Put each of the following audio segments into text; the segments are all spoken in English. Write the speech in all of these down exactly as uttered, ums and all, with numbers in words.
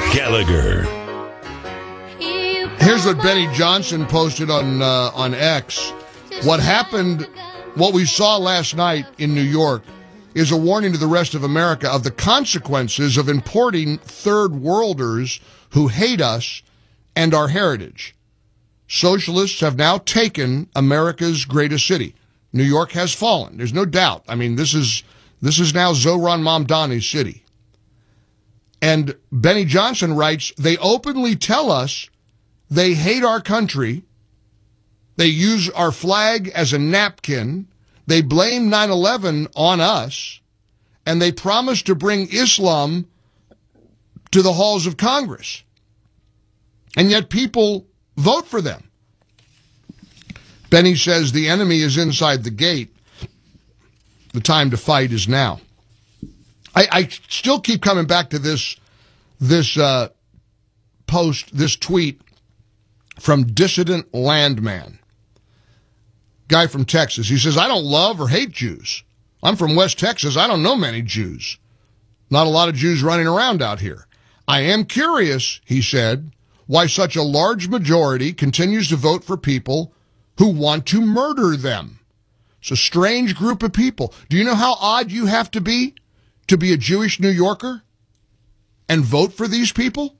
Gallagher. Here's what Benny Johnson posted on uh, on X. What happened, what we saw last night in New York, is a warning to the rest of America of the consequences of importing third worlders who hate us and our heritage. Socialists have now taken America's greatest city. New York has fallen. There's no doubt. I mean, this is this is now Zohran Mamdani's city. And Benny Johnson writes, they openly tell us they hate our country. They use our flag as a napkin. They blame nine eleven on us. And they promise to bring Islam to the halls of Congress. And yet people vote for them. Benny says the enemy is inside the gate. The time to fight is now. I, I still keep coming back to this, this uh, post, this tweet from Dissident Landman. Guy from Texas. He says, I don't love or hate Jews. I'm from West Texas. I don't know many Jews. Not a lot of Jews running around out here. I am curious, he said, why such a large majority continues to vote for people who want to murder them. It's a strange group of people. Do you know how odd you have to be to be a Jewish New Yorker and vote for these people?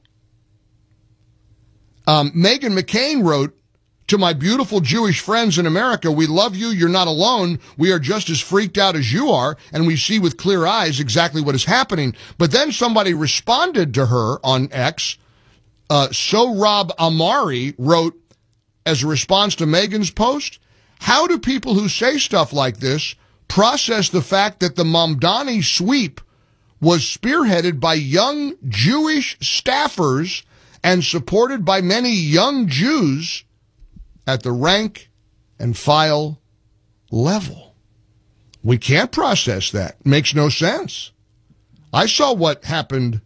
Um, Meghan McCain wrote, to my beautiful Jewish friends in America, we love you. You're not alone. We are just as freaked out as you are, and we see with clear eyes exactly what is happening. But then somebody responded to her on X. Uh, Sohrab Amari wrote, as a response to Meghan's post, how do people who say stuff like this process the fact that the Mamdani sweep was spearheaded by young Jewish staffers and supported by many young Jews at the rank and file level? We can't process that. It makes no sense. I saw what happened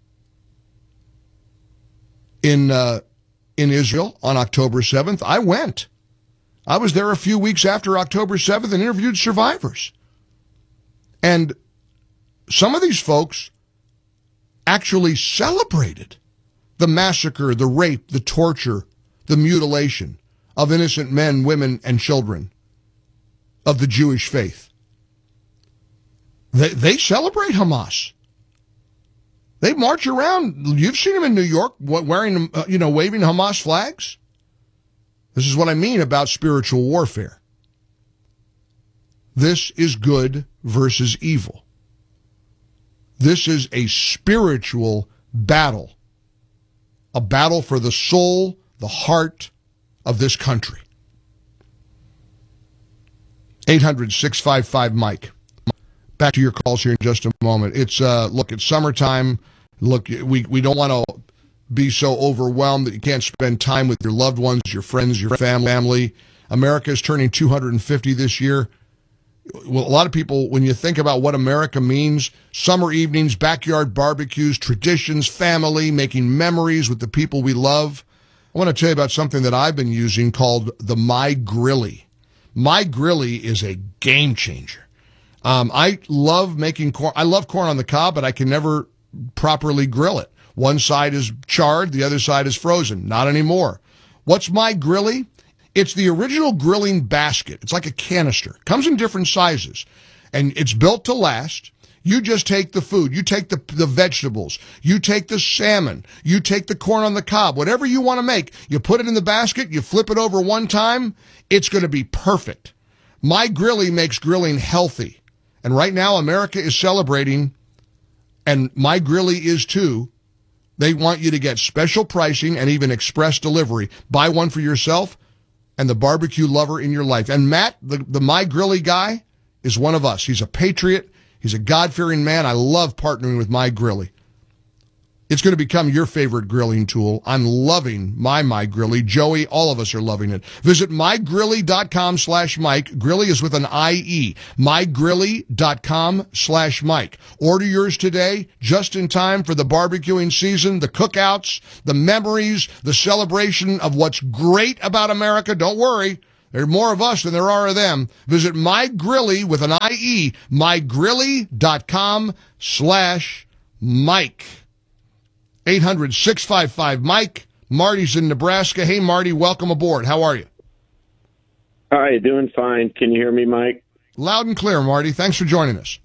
in uh, in Israel on October seventh. I went. I was there a few weeks after October seventh and interviewed survivors. And some of these folks actually celebrated the massacre, the rape, the torture, the mutilation of innocent men, women, and children of the Jewish faith. They, they celebrate Hamas. They march around. You've seen them in New York wearing, uh, you know, waving Hamas flags. This is what I mean about spiritual warfare. This is good versus evil. This is a spiritual battle. A battle for the soul, the heart of this country. eight hundred, six five five, Mike. Back to your calls here in just a moment. It's, uh, look, it's summertime. Look, we, we don't want to be so overwhelmed that you can't spend time with your loved ones, your friends, your family. America is turning two hundred fifty this year. Well, a lot of people, when you think about what America means, summer evenings, backyard barbecues, traditions, family, making memories with the people we love. I want to tell you about something that I've been using called the My Grilly. My Grilly is a game changer. Um, I love making corn. I love corn on the cob, but I can never properly grill it. One side is charred, the other side is frozen. Not anymore. What's My Grilly? It's the original grilling basket. It's like a canister. Comes in different sizes, and it's built to last. You just take the food. You take the, the vegetables. You take the salmon. You take the corn on the cob. Whatever you want to make, you put it in the basket. You flip it over one time. It's going to be perfect. My Grilly makes grilling healthy. And right now, America is celebrating, and My Grilly is too. They want you to get special pricing and even express delivery. Buy one for yourself and the barbecue lover in your life. And Matt, the, the My Grilly guy, is one of us. He's a patriot. He's a God-fearing man. I love partnering with My Grilly. It's going to become your favorite grilling tool. I'm loving my My Grilly. Joey, all of us are loving it. Visit mygrilly.com slash Mike. Grilly is with an I E. mygrilly.com slash Mike. Order yours today, just in time for the barbecuing season, the cookouts, the memories, the celebration of what's great about America. Don't worry. There are more of us than there are of them. Visit mygrilly with an I E, mygrilly.com slash Mike. eight hundred, six five five, Mike. Marty's in Nebraska. Hey, Marty, welcome aboard. How are you? Hi, doing fine. Can you hear me, Mike? Loud and clear, Marty. Thanks for joining us.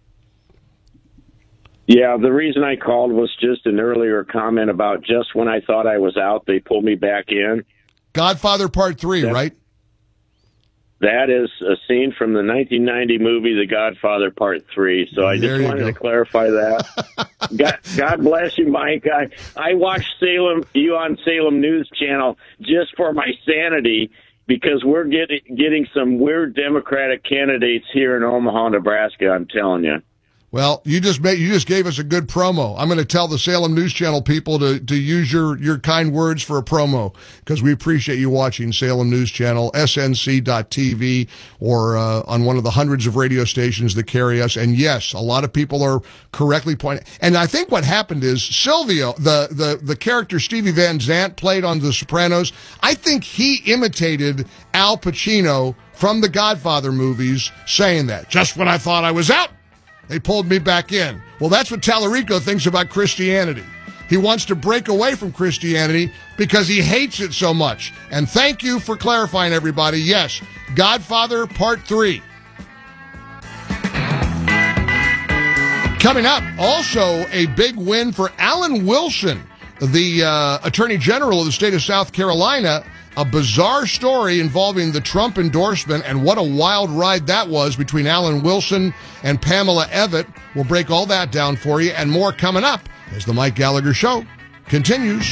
Yeah, the reason I called was just an earlier comment about just when I thought I was out, they pulled me back in. Godfather Part three, that, right? That is a scene from the nineteen ninety movie, The Godfather Part three. So I there just wanted go. to clarify that. God, God bless you, Mike. I, I watched Salem, you on Salem News Channel just for my sanity, because we're getting getting some weird Democratic candidates here in Omaha, Nebraska, I'm telling you. Well, you just made, you just gave us a good promo. I'm going to tell the Salem News Channel people to, to use your, your kind words for a promo, because we appreciate you watching Salem News Channel, S N C dot T V, or uh, on one of the hundreds of radio stations that carry us. And yes, a lot of people are correctly pointing. And I think what happened is Silvio, the, the, the character Stevie Van Zandt played on The Sopranos, I think he imitated Al Pacino from the Godfather movies saying that. Just when I thought I was out, they pulled me back in. Well, that's what Tallarico thinks about Christianity. He wants to break away from Christianity because he hates it so much. And thank you for clarifying, everybody. Yes, Godfather Part three. Coming up, also a big win for Alan Wilson, the uh, Attorney General of the state of South Carolina. A bizarre story involving the Trump endorsement, and what a wild ride that was between Alan Wilson and Pamela Evett. We'll break all that down for you and more coming up as the Mike Gallagher Show continues.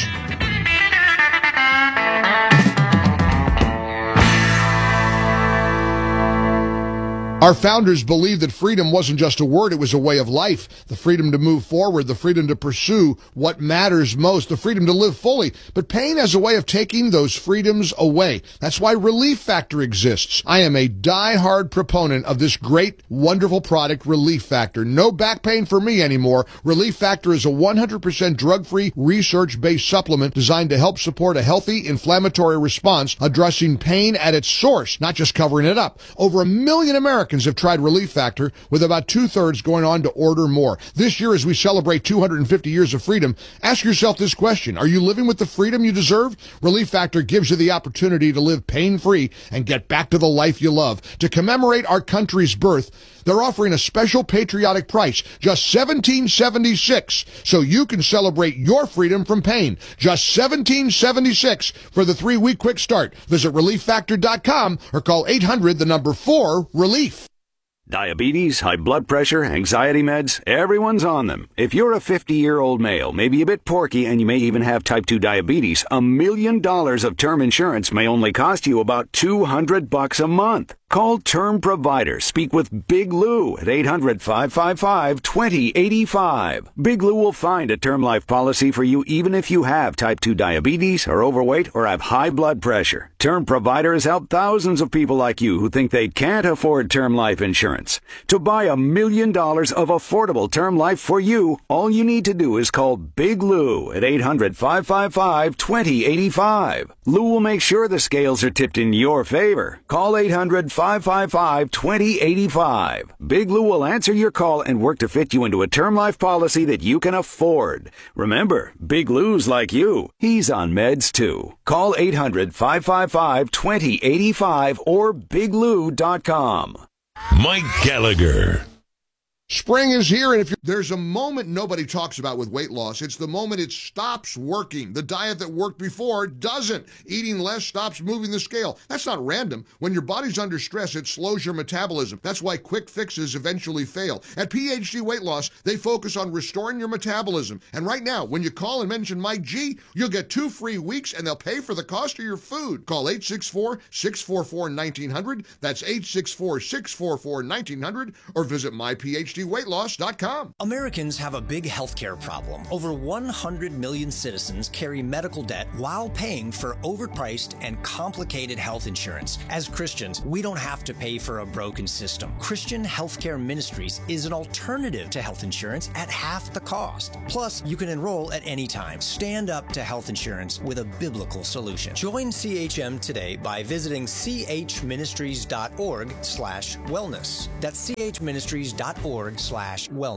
Our founders believed that freedom wasn't just a word, it was a way of life. The freedom to move forward, the freedom to pursue what matters most, the freedom to live fully. But pain has a way of taking those freedoms away. That's why Relief Factor exists. I am a die-hard proponent of this great, wonderful product, Relief Factor. No back pain for me anymore. Relief Factor is a one hundred percent drug-free, research-based supplement designed to help support a healthy inflammatory response, addressing pain at its source, not just covering it up. Over a million Americans have tried Relief Factor, with about two-thirds going on to order more. This year, as we celebrate two hundred fifty years of freedom, ask yourself this question. Are you living with the freedom you deserve? Relief Factor gives you the opportunity to live pain-free and get back to the life you love. To commemorate our country's birth, they're offering a special patriotic price, just seventeen seventy-six, so you can celebrate your freedom from pain. Just seventeen seventy-six for the three-week quick start. Visit relief factor dot com or call eight hundred, the number four, relief. Diabetes, high blood pressure, anxiety meds, everyone's on them. If you're a fifty-year-old male, maybe a bit porky, and you may even have type two diabetes, a million dollars of term insurance may only cost you about two hundred bucks a month. Call Term Provider. Speak with Big Lou at eight hundred, five five five, two zero eight five. Big Lou will find a term life policy for you even if you have type two diabetes, are overweight, or have high blood pressure. Term Provider has helped thousands of people like you who think they can't afford term life insurance. To buy a million dollars of affordable term life for you, all you need to do is call Big Lou at eight hundred, five five five, two zero eight five. Lou will make sure the scales are tipped in your favor. Call eight hundred, five five five, two zero eight five. Big Lou will answer your call and work to fit you into a term life policy that you can afford. Remember, Big Lou's like you. He's on meds too. Call eight hundred, five five five, two zero eight five or big lou dot com. Mike Gallagher. Spring is here, and if you're, there's a moment nobody talks about with weight loss, it's the moment it stops working. The diet that worked before doesn't. Eating less stops moving the scale. That's not random. When your body's under stress, it slows your metabolism. That's why quick fixes eventually fail. At P H D Weight Loss, they focus on restoring your metabolism. And right now, when you call and mention Mike G, you'll get two free weeks, and they'll pay for the cost of your food. Call eight six four, six four four, one nine zero zero. That's eight six four, six four four, one nine zero zero, or visit my P H D weight loss dot com. Americans have a big healthcare problem. Over one hundred million citizens carry medical debt while paying for overpriced and complicated health insurance. As Christians, we don't have to pay for a broken system. Christian Healthcare Ministries is an alternative to health insurance at half the cost. Plus, you can enroll at any time. Stand up to health insurance with a biblical solution. Join C H M today by visiting c h ministries dot org slash wellness. That's c h ministries dot org slash wellness.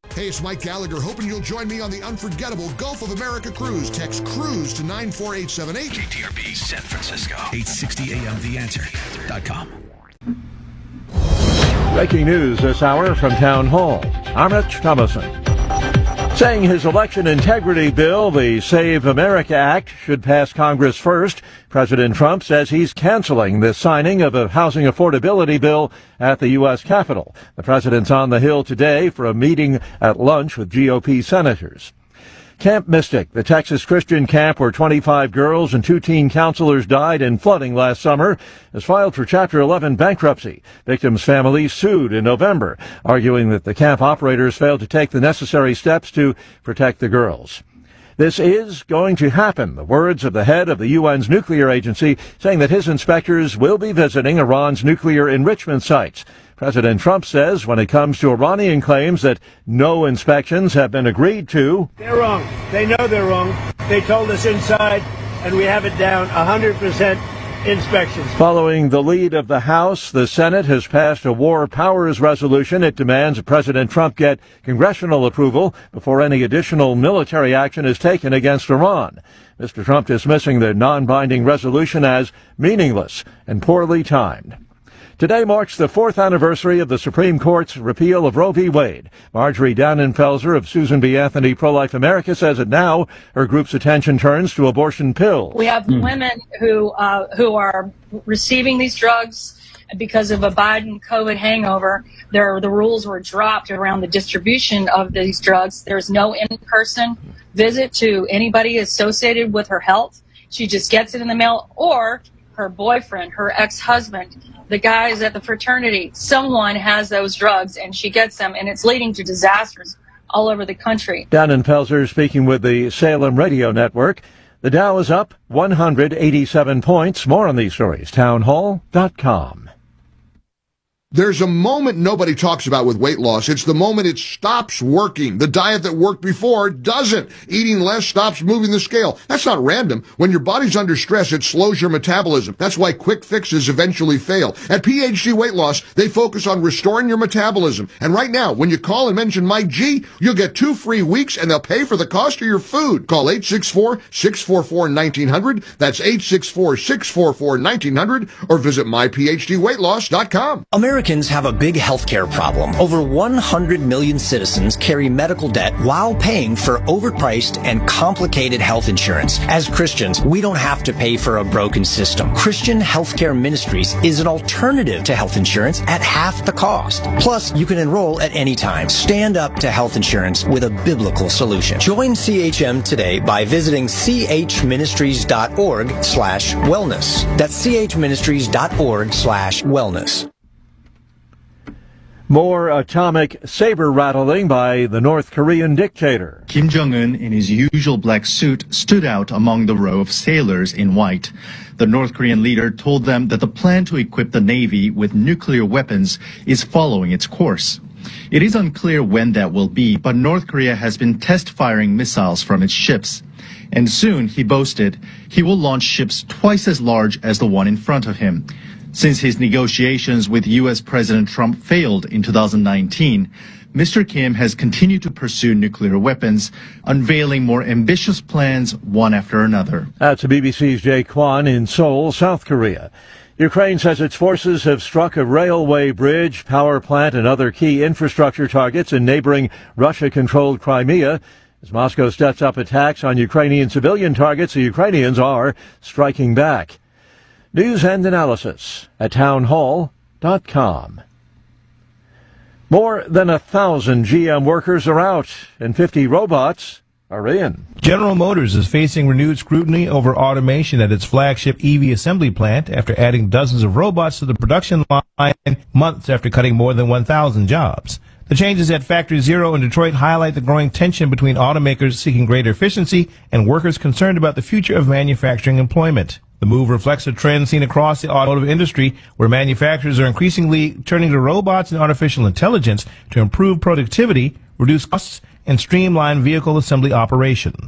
Hey, it's Mike Gallagher, hoping you'll join me on the unforgettable Gulf of America cruise. Text CRUISE to nine four eight seven eight. K T R P San Francisco, eight sixty A M the answer dot com. Breaking news this hour from Town Hall. I'm Rich Thomason. Saying his election integrity bill, the Save America Act, should pass Congress first, President Trump says he's canceling the signing of a housing affordability bill at the U S Capitol. The president's on the Hill today for a meeting at lunch with G O P senators. Camp Mystic, the Texas Christian camp where twenty-five girls and two teen counselors died in flooding last summer, has filed for Chapter eleven bankruptcy. Victims' families sued in November, arguing that the camp operators failed to take the necessary steps to protect the girls. This is going to happen, the words of the head of the U N's nuclear agency, saying that his inspectors will be visiting Iran's nuclear enrichment sites. President Trump says when it comes to Iranian claims that no inspections have been agreed to, they're wrong. They know they're wrong. They told us inside, and we have it down one hundred percent inspections. Following the lead of the House, the Senate has passed a war powers resolution. It demands President Trump get congressional approval before any additional military action is taken against Iran. Mister Trump dismissing the non-binding resolution as meaningless and poorly timed. Today marks the fourth anniversary of the Supreme Court's repeal of Roe v. Wade. Marjorie Dannenfelser of Susan B. Anthony Pro-Life America says that now her group's attention turns to abortion pills. We have mm. women who uh, who are receiving these drugs because of a Biden COVID hangover. There, the rules were dropped around the distribution of these drugs. There's no in-person visit to anybody associated with her health. She just gets it in the mail, or her boyfriend, her ex-husband, the guys at the fraternity, someone has those drugs and she gets them, and it's leading to disasters all over the country. Dannenfelser speaking with the Salem Radio Network. The Dow is up one hundred eighty-seven points. More on these stories, town hall dot com. There's a moment nobody talks about with weight loss. It's the moment it stops working. The diet that worked before doesn't. Eating less stops moving the scale. That's not random. When your body's under stress, it slows your metabolism. That's why quick fixes eventually fail. At P H D Weight Loss, they focus on restoring your metabolism. And right now, when you call and mention Mike G, you'll get two free weeks and they'll pay for the cost of your food. Call eight six four, six four four, one nine zero zero. That's eight six four, six four four, one nine zero zero. Or visit my p h d weight loss dot com. Americans have a big healthcare problem. Over one hundred million citizens carry medical debt while paying for overpriced and complicated health insurance. As Christians, we don't have to pay for a broken system. Christian Healthcare Ministries is an alternative to health insurance at half the cost. Plus, you can enroll at any time. Stand up to health insurance with a biblical solution. Join C H M today by visiting c h ministries dot org slash wellness. That's c h ministries dot org slash wellness. More atomic saber rattling by the North Korean dictator. Kim Jong-un, in his usual black suit, stood out among the row of sailors in white. The North Korean leader told them that the plan to equip the Navy with nuclear weapons is following its course. It is unclear when that will be, but North Korea has been test-firing missiles from its ships. And soon, he boasted, he will launch ships twice as large as the one in front of him. Since his negotiations with U S President Trump failed in two thousand nineteen, Mister Kim has continued to pursue nuclear weapons, unveiling more ambitious plans one after another. That's B B C's Jay Kwan in Seoul, South Korea. Ukraine says its forces have struck a railway bridge, power plant, and other key infrastructure targets in neighboring Russia-controlled Crimea. As Moscow steps up attacks on Ukrainian civilian targets, the Ukrainians are striking back. News and analysis at town hall dot com. More than a thousand G M workers are out and fifty robots are in. General Motors is facing renewed scrutiny over automation at its flagship E V assembly plant after adding dozens of robots to the production line months after cutting more than one thousand jobs. The changes at Factory Zero in Detroit highlight the growing tension between automakers seeking greater efficiency and workers concerned about the future of manufacturing employment. The move reflects a trend seen across the automotive industry where manufacturers are increasingly turning to robots and artificial intelligence to improve productivity, reduce costs, and streamline vehicle assembly operations.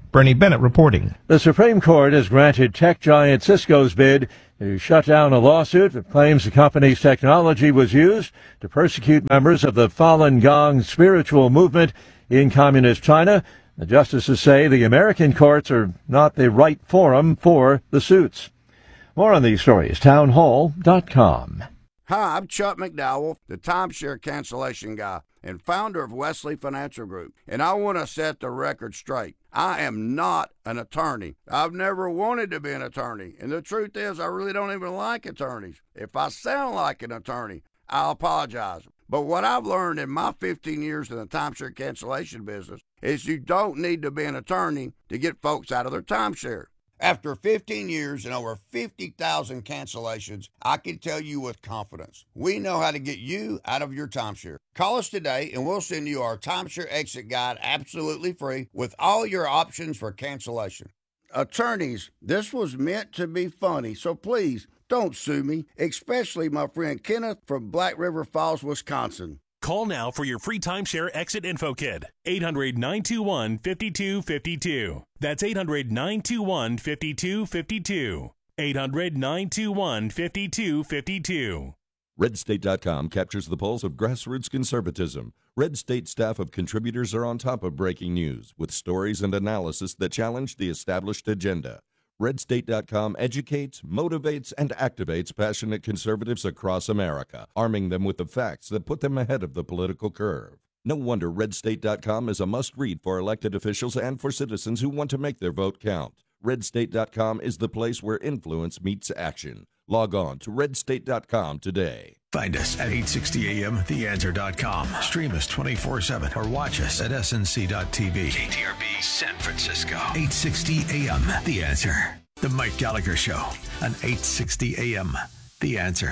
Bernie Bennett reporting. The Supreme Court has granted tech giant Cisco's bid to shut down a lawsuit that claims the company's technology was used to persecute members of the Falun Gong spiritual movement in communist China. The justices say the American courts are not the right forum for the suits. More on these stories, townhall dot com. Hi, I'm Chuck McDowell, the timeshare cancellation guy and founder of Wesley Financial Group, and I want to set the record straight. I am not an attorney. I've never wanted to be an attorney, and the truth is I really don't even like attorneys. If I sound like an attorney, I'll apologize. But what I've learned in my fifteen years in the timeshare cancellation business is you don't need to be an attorney to get folks out of their timeshare. After fifteen years and over fifty thousand cancellations, I can tell you with confidence, we know how to get you out of your timeshare. Call us today and we'll send you our timeshare exit guide absolutely free with all your options for cancellation. Attorneys, this was meant to be funny, so please don't sue me, especially my friend Kenneth from Black River Falls, Wisconsin. Call now for your free timeshare exit info kit. eight hundred, nine two one, five two five two. That's eight hundred, nine two one, five two five two. eight hundred, nine two one, five two five two. red state dot com captures the pulse of grassroots conservatism. Red State staff of contributors are on top of breaking news with stories and analysis that challenge the established agenda. red state dot com educates, motivates, and activates passionate conservatives across America, arming them with the facts that put them ahead of the political curve. No wonder red state dot com is a must-read for elected officials and for citizens who want to make their vote count. red state dot com is the place where influence meets action. Log on to red state dot com today. Find us at eight sixty A M the answer dot com. Stream us twenty-four seven or watch us at S N C dot T V. K T R B San Francisco. eight sixty A M The Answer. The Mike Gallagher Show on eight sixty A M The Answer.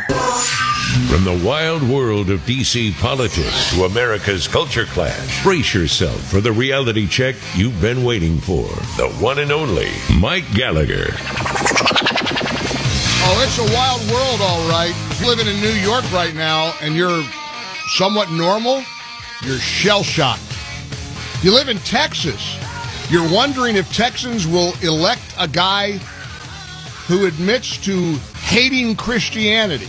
From the wild world of D C politics to America's culture clash, brace yourself for the reality check you've been waiting for. The one and only Mike Gallagher. Oh, it's a wild world, all right. If you're living in New York right now and you're somewhat normal, you're shell-shocked. If you live in Texas, you're wondering if Texans will elect a guy who admits to hating Christianity.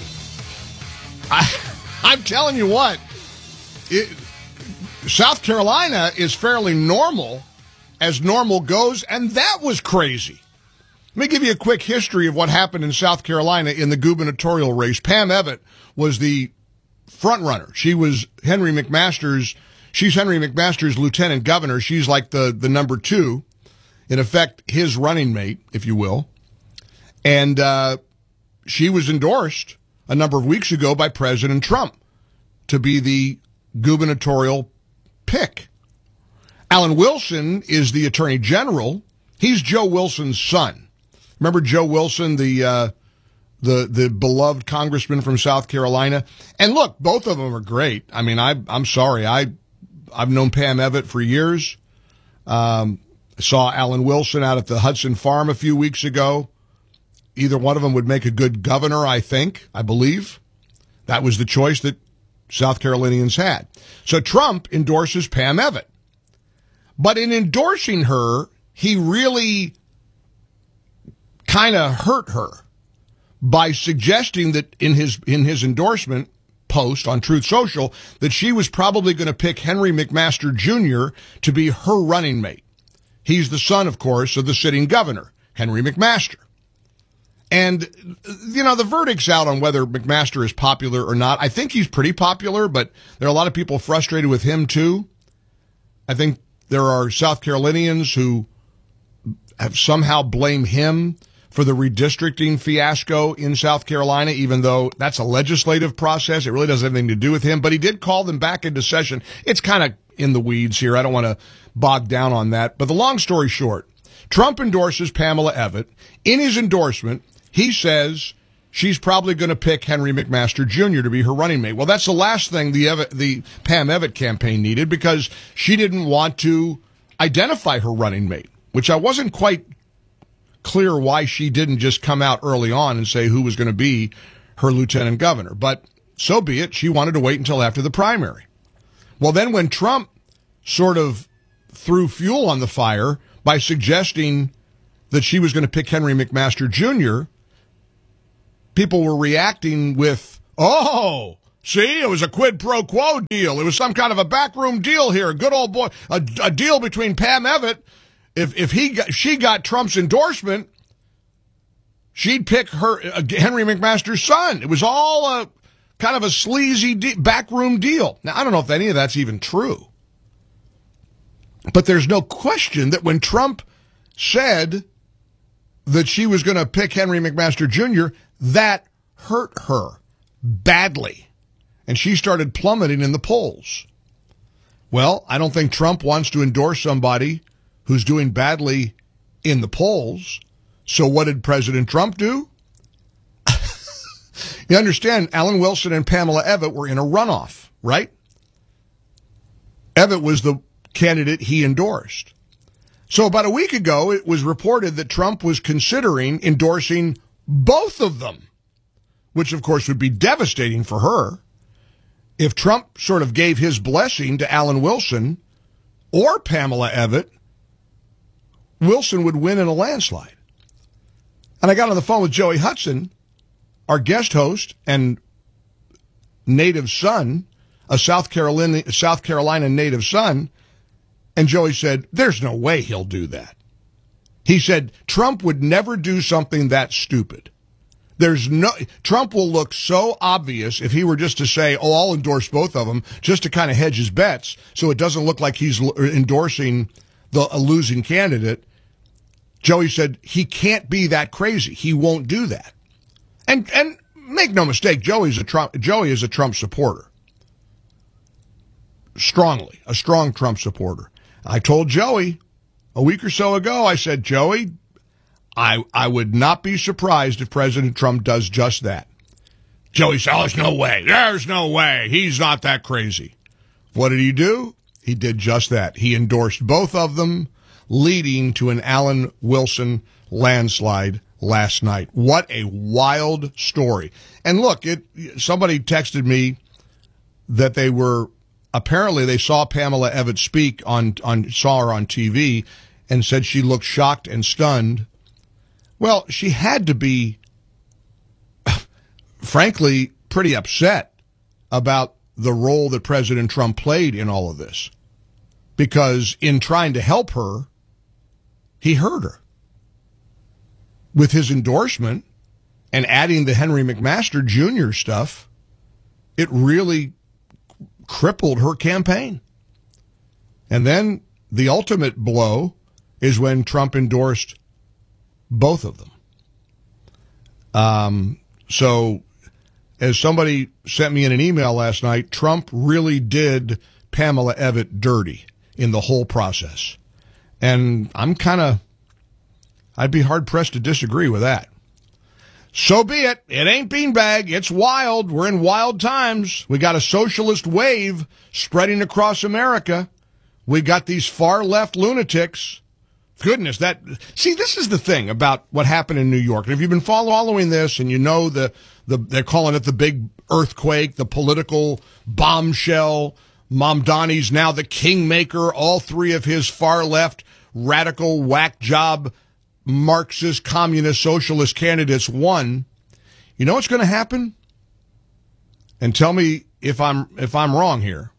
I, I'm telling you what, it, South Carolina is fairly normal as normal goes, and that was crazy. Let me give you a quick history of what happened in South Carolina in the gubernatorial race. Pam Evatt was the front runner. She was Henry McMaster's, she's Henry McMaster's lieutenant governor. She's like the, the number two, in effect, his running mate, if you will. And uh, she was endorsed a number of weeks ago by President Trump to be the gubernatorial pick. Alan Wilson is the attorney general. He's Joe Wilson's son. Remember Joe Wilson, the uh, the the beloved congressman from South Carolina? And look, both of them are great. I mean, I, I'm sorry. I, I've known Pam Evatt for years. Um, saw Alan Wilson out at the Hudson Farm a few weeks ago. Either one of them would make a good governor, I think, I believe. That was the choice that South Carolinians had. So Trump endorses Pam Evatt. But in endorsing her, he really kind of hurt her by suggesting that in his in his endorsement post on Truth Social that she was probably going to pick Henry McMaster Junior to be her running mate. He's the son, of course, of the sitting governor, Henry McMaster. And, you know, the verdict's out on whether McMaster is popular or not. I think he's pretty popular, but there are a lot of people frustrated with him, too. I think there are South Carolinians who have somehow blamed him for the redistricting fiasco in South Carolina, even though that's a legislative process. It really doesn't have anything to do with him. But he did call them back into session. It's kind of in the weeds here. I don't want to bog down on that. But the long story short, Trump endorses Pamela Evatt. In his endorsement, he says she's probably going to pick Henry McMaster Junior to be her running mate. Well, that's the last thing the Evatt, the Pam Evatt campaign needed, because she didn't want to identify her running mate, which I wasn't quite clear why she didn't just come out early on and say who was going to be her lieutenant governor. But so be it. She wanted to wait until after the primary. Well, then when Trump sort of threw fuel on the fire by suggesting that she was going to pick Henry McMaster Junior, people were reacting with, oh, see, it was a quid pro quo deal. It was some kind of a backroom deal here. Good old boy, a, a deal between Pam Evitt. If if he got, she got Trump's endorsement, she'd pick her uh, Henry McMaster's son. It was all a kind of a sleazy de- backroom deal. Now, I don't know if any of that's even true. But there's no question that when Trump said that she was going to pick Henry McMaster Junior, that hurt her badly. And she started plummeting in the polls. Well, I don't think Trump wants to endorse somebody who's doing badly in the polls. So what did President Trump do? You understand, Alan Wilson and Pamela Evitt were in a runoff, right? Evitt was the candidate he endorsed. So about a week ago, it was reported that Trump was considering endorsing both of them, which of course would be devastating for her. If Trump sort of gave his blessing to Alan Wilson or Pamela Evitt, Wilson would win in a landslide. And I got on the phone with Joey Hudson, our guest host and native son, a South Carolina, South Carolina native son, and Joey said, there's no way he'll do that. He said, Trump would never do something that stupid. There's no, Trump will look so obvious if he were just to say, oh, I'll endorse both of them, just to kind of hedge his bets so it doesn't look like he's endorsing the a losing candidate. Joey said he can't be that crazy. He won't do that. And and make no mistake, Joey's a Trump, Joey is a Trump supporter. Strongly, a strong Trump supporter. I told Joey a week or so ago, I said, Joey, I I would not be surprised if President Trump does just that. Joey said, oh, there's no way. There's no way. He's not that crazy. What did he do? He did just that. He endorsed both of them, leading to an Alan Wilson landslide last night. What a wild story. And look, it somebody texted me that they were, apparently they saw Pamela Evitt speak on, on saw her on T V and said she looked shocked and stunned. Well, she had to be, frankly, pretty upset about the role that President Trump played in all of this. Because in trying to help her, he hurt her. With his endorsement and adding the Henry McMaster Junior stuff, it really crippled her campaign. And then the ultimate blow is when Trump endorsed both of them. Um, so, as somebody sent me in an email last night, Trump really did Pamela Evitt dirty in the whole process. And I'm kind of, I'd be hard-pressed to disagree with that. So be it. It ain't beanbag. It's wild. We're in wild times. We got a socialist wave spreading across America. We got these far-left lunatics. Goodness, that, see, this is the thing about what happened in New York. And if you've been following this and you know the, the, they're calling it the big earthquake, the political bombshell, Mamdani's now the kingmaker, all three of his far-left, radical, whack job, Marxist, communist, socialist candidates won. You know what's going to happen? And tell me if I'm if I'm wrong here.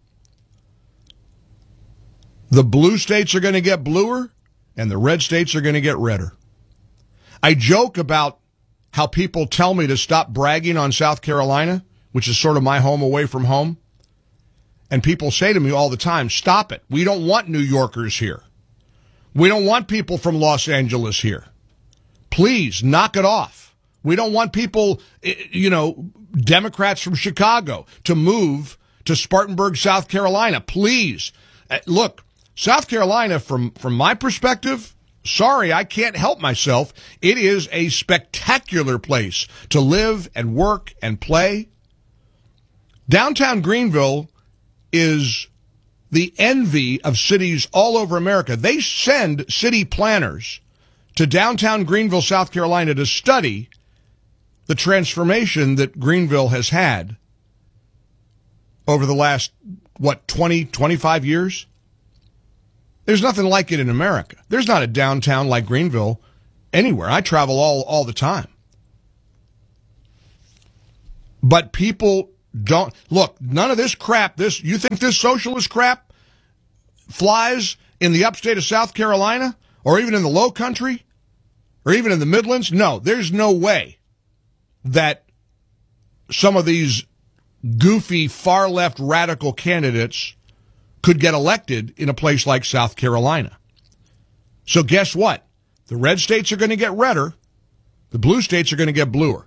The blue states are going to get bluer, and the red states are going to get redder. I joke about how people tell me to stop bragging on South Carolina, which is sort of my home away from home. And people say to me all the time, stop it. We don't want New Yorkers here. We don't want people from Los Angeles here. Please, knock it off. We don't want people, you know, Democrats from Chicago to move to Spartanburg, South Carolina. Please. Look, South Carolina, from, from my perspective, sorry, I can't help myself. It is a spectacular place to live and work and play. Downtown Greenville is the envy of cities all over America. They send city planners to downtown Greenville, South Carolina to study the transformation that Greenville has had over the last, what, twenty, twenty-five years? There's nothing like it in America. There's not a downtown like Greenville anywhere. I travel all, all the time. But people don't look, none of this crap, this you think this socialist crap flies in the upstate of South Carolina or even in the low country or even in the Midlands? No, there's no way that some of these goofy far left radical candidates could get elected in a place like South Carolina. So guess what? The red states are going to get redder. The blue states are going to get bluer.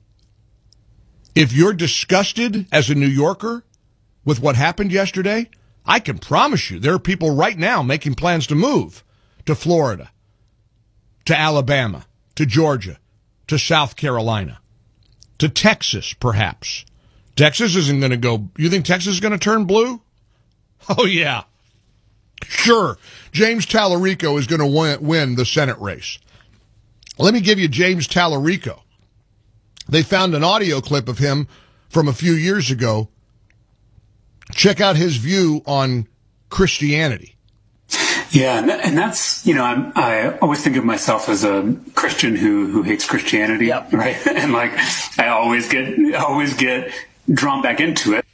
If you're disgusted as a New Yorker with what happened yesterday, I can promise you there are people right now making plans to move to Florida, to Alabama, to Georgia, to South Carolina, to Texas, perhaps. Texas isn't going to go. You think Texas is going to turn blue? Oh, yeah. Sure. James Tallarico is going to win, win the Senate race. Let me give you James Tallarico. They found an audio clip of him from a few years ago. Check out his view on Christianity. Yeah, and that's, you know, I'm, I always think of myself as a Christian who who hates Christianity, yep. Right? And like, I always get always get drawn back into it.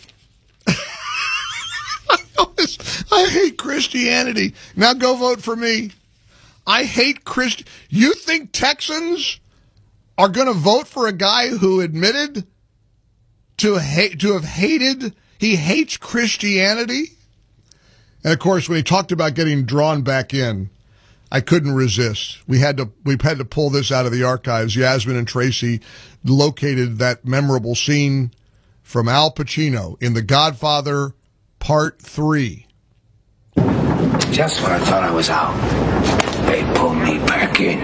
I hate Christianity. Now go vote for me. I hate Christ. You think Texans are going to vote for a guy who admitted to hate, to have hated, he hates Christianity? And of course, when he talked about getting drawn back in, I couldn't resist. We had to, we had to pull this out of the archives. Yasmin and Tracy located that memorable scene from Al Pacino in The Godfather Part Three. Just when I thought I was out, they pulled me back in.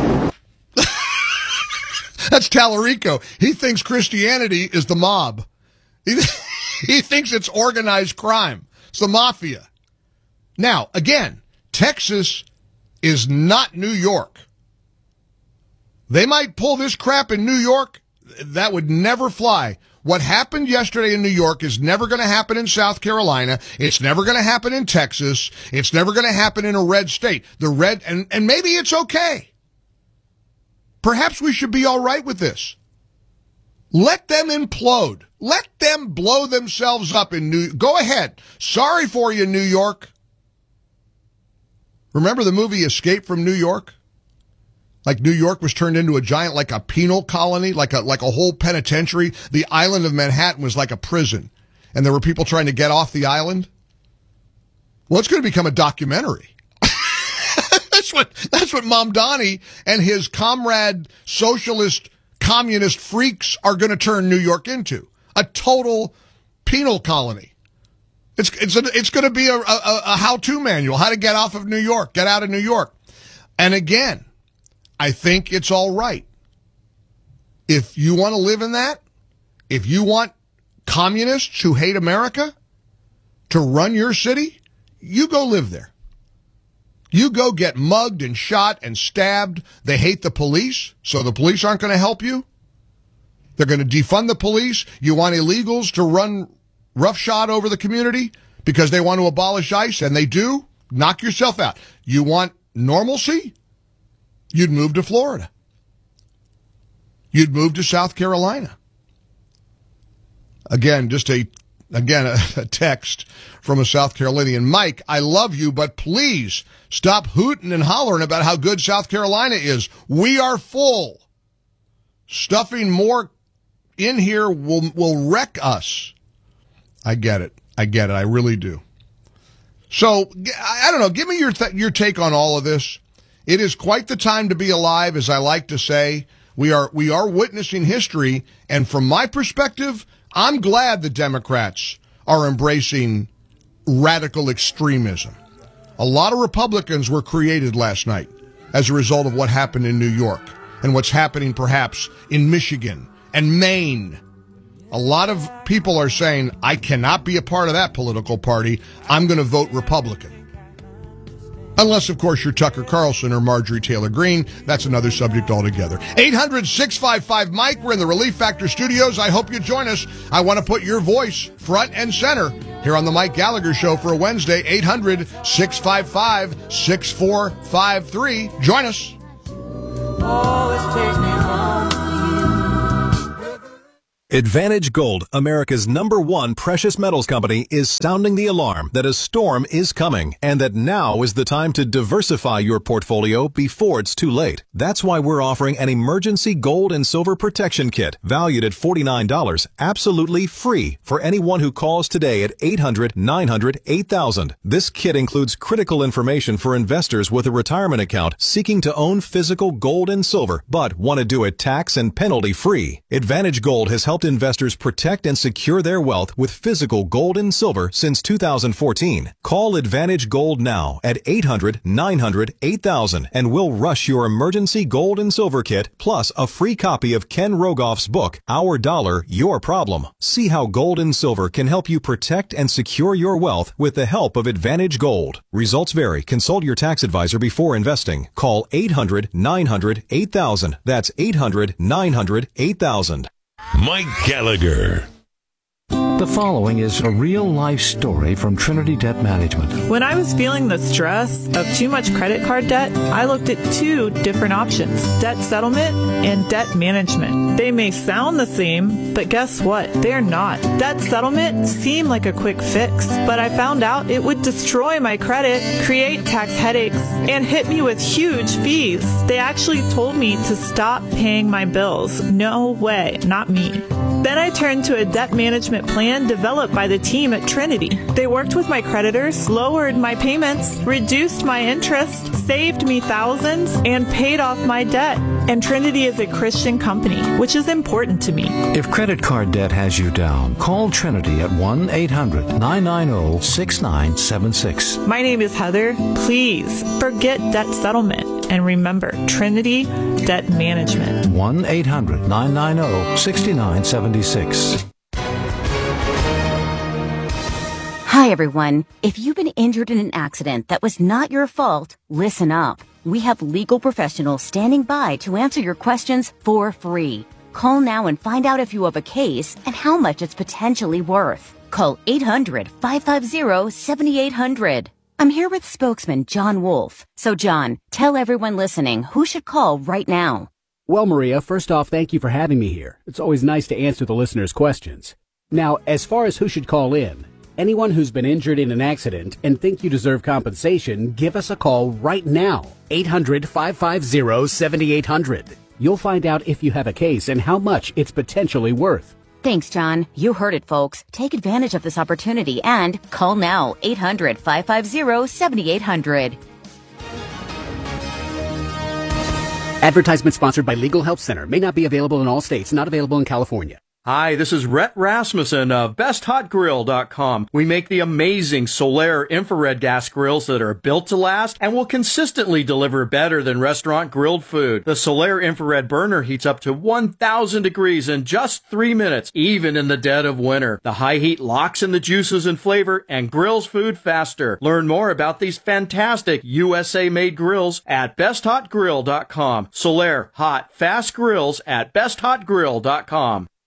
That's Tallarico. He thinks Christianity is the mob. He, he thinks it's organized crime. It's the mafia. Now, again, Texas is not New York. They might pull this crap in New York. That would never fly. What happened yesterday in New York is never going to happen in South Carolina. It's never going to happen in Texas. It's never going to happen in a red state. The red, and, and maybe it's okay. Perhaps we should be all right with this. Let them implode. Let them blow themselves up in New York. Go ahead. Sorry for you, New York. Remember the movie Escape from New York? Like New York was turned into a giant, like a penal colony, like a like a whole penitentiary. The island of Manhattan was like a prison, and there were people trying to get off the island. Well, it's going to become a documentary. That's what that's what Mamdani and his comrade socialist communist freaks are going to turn New York into, a total penal colony. It's it's a, it's going to be a, a, a how-to manual, how to get off of New York, get out of New York. And again, I think it's all right. If you want to live in that, if you want communists who hate America to run your city, you go live there. You go get mugged and shot and stabbed. They hate the police, so the police aren't going to help you. They're going to defund the police. You want illegals to run roughshod over the community because they want to abolish ICE, and they do? Knock yourself out. You want normalcy? You'd move to Florida. You'd move to South Carolina. Again, just a, again, a, a text from a South Carolinian. Mike, I love you, but please stop hooting and hollering about how good South Carolina is. We are full. Stuffing more in here will, will wreck us. I get it. I get it. I really do. So, I don't know. Give me your th- your take on all of this. It is quite the time to be alive, as I like to say. We are we are witnessing history, and from my perspective, I'm glad the Democrats are embracing radical extremism. A lot of Republicans were created last night as a result of what happened in New York and what's happening perhaps in Michigan and Maine. A lot of people are saying, I cannot be a part of that political party. I'm going to vote Republican. Unless, of course, you're Tucker Carlson or Marjorie Taylor Greene. That's another subject altogether. eight hundred, six five five, Mike. We're in the Relief Factor studios. I hope you join us. I want to put your voice front and center. Here here on the Mike Gallagher Show for a Wednesday. Eight hundred, six five five, six four five three. Join us. Always takes me home. Advantage Gold, America's number one precious metals company, is sounding the alarm that a storm is coming and that now is the time to diversify your portfolio before it's too late. That's why we're offering an emergency gold and silver protection kit valued at forty-nine dollars, absolutely free for anyone who calls today at eight hundred, nine hundred, eight thousand. This kit includes critical information for investors with a retirement account seeking to own physical gold and silver but want to do it tax and penalty free. Advantage Gold has helped investors protect and secure their wealth with physical gold and silver since two thousand fourteen. Call Advantage Gold now at eight hundred, nine hundred, eight thousand and we'll rush your emergency gold and silver kit plus a free copy of Ken Rogoff's book, Our Dollar, Your Problem. See how gold and silver can help you protect and secure your wealth with the help of Advantage Gold. Results vary. Consult your tax advisor before investing. Call eight hundred, nine hundred, eight thousand. That's eight hundred, nine hundred, eight thousand. Mike Gallagher. The following is a real-life story from Trinity Debt Management. When I was feeling the stress of too much credit card debt, I looked at two different options, debt settlement and debt management. They may sound the same, but guess what? They're not. Debt settlement seemed like a quick fix, but I found out it would destroy my credit, create tax headaches, and hit me with huge fees. They actually told me to stop paying my bills. No way, not me. Then I turned to a debt management plan developed by the team at Trinity. They worked with my creditors, lowered my payments, reduced my interest, saved me thousands, and paid off my debt. And Trinity is a Christian company, which is important to me. If credit card debt has you down, call Trinity at one eight hundred, nine nine zero, six nine seven six. My name is Heather. Please forget debt settlement and remember Trinity Debt Management. one eight hundred, nine nine zero, six nine seven six. Hi, everyone. If you've been injured in an accident that was not your fault, listen up. We have legal professionals standing by to answer your questions for free. Call now and find out if you have a case and how much it's potentially worth. Call eight hundred, five five zero, seven eight hundred. I'm here with spokesman John Wolf. So, John, tell everyone listening who should call right now. Well, Maria, first off, thank you for having me here. It's always nice to answer the listeners' questions. Now, as far as who should call in, anyone who's been injured in an accident and think you deserve compensation, give us a call right now. eight hundred, five five zero, seven eight hundred. You'll find out if you have a case and how much it's potentially worth. Thanks, John. You heard it, folks. Take advantage of this opportunity and call now. eight hundred, five five zero, seven eight hundred. Advertisement sponsored by Legal Help Center. May not be available in all states. Not available in California. Hi, this is Rhett Rasmussen of best hot grill dot com. We make the amazing Solaire infrared gas grills that are built to last and will consistently deliver better than restaurant grilled food. The Solaire infrared burner heats up to one thousand degrees in just three minutes, even in the dead of winter. The high heat locks in the juices and flavor and grills food faster. Learn more about these fantastic U S A-made grills at best hot grill dot com. Solaire, hot, fast grills at best hot grill dot com.